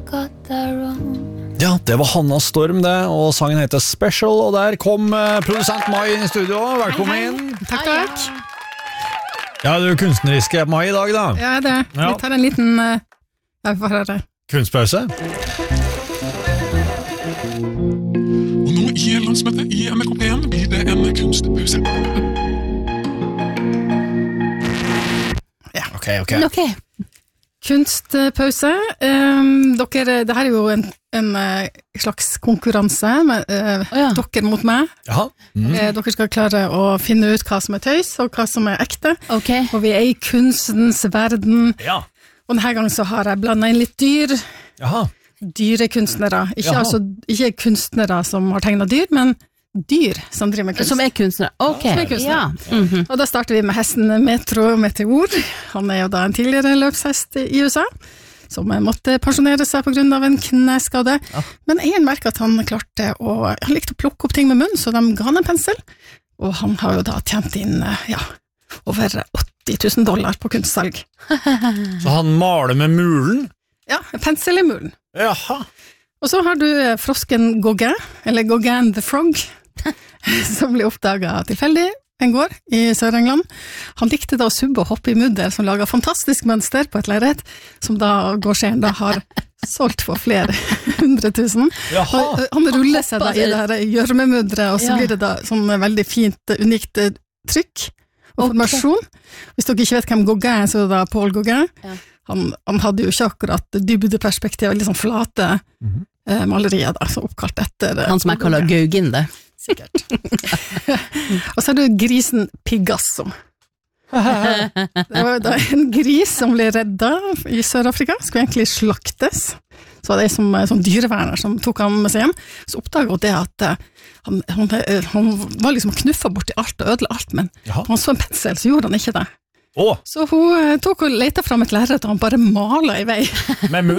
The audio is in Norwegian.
got that wrong. Ja, det var Hanna Storm det, og sangen heter Special, og der kom produsent Mai inn i studio. Velkommen inn. Takk. Ja, du er kunstneriske Mai I dag da. Ja, det. Vi tar en liten jeg får høre. Kunstpause. Og nå I landsmøtet I MKP-en blir det en kunstpause. Ja. Ok. Kunstpause. Det her jo en slags konkurranse med dere mot meg. Jaha. Dere skal klare å finne ut hva som tøys og hva som ekte. Okay. Og vi I kunstens verden. Ja. Og denne gangen så har jeg blandet inn litt dyr. Jaha. Dyrekunstnere. Ikke kunstnere som har tegnet dyr, men dyr som driver med kunst. Som kunstnere. Ok. Som kunstnere. Ja. Og da starter vi med hesten Meteor. Han jo da en tidligere løpshest I USA, som måtte pensjonere seg på grunn av en kneskade. Ja. Men jeg merket at han klarte han likte å plukke opp ting med munn, så de ga han en pensel. Og han har jo da tjent inn, over $80,000 på kunstsalg. Så han maler med mulen? Ja, en pensel I mulen. Jaha. Og så har du frosken Gauguin, eller Gauguin the Frog, som ble oppdaget tilfeldig en gård I Sør-England. Han likte da å subbe og hoppe I mudder, som laget fantastisk mønster på et lerret, som da gårdseieren da har solgt for flere 100,000. Han ruller seg da I det her gjørmemudret, og så blir det da sånn veldig fint, unikt trykk og formasjon. Hvis dere ikke vet hvem Gauguin så er det da Paul Gauguin. Ja. Han hadde jo ikke akkurat dybdeperspektiv, veldig sånn flate malerier da, så oppkalt etter han som jeg kaller Gauguin det. Sikkert. Og så har du grisen Picasso. Det var da en gris som ble reddet I Sør-Afrika, skulle egentlig slaktes. Så var det som dyreverner som tok han med seg hjem. Så oppdaget hun det at han var liksom knuffet bort I alt og ødela alt, men han så en pensel, så gjorde han ikke det. Så hun tok og lette fram et lerret, og han bare malet I vei. Med munn?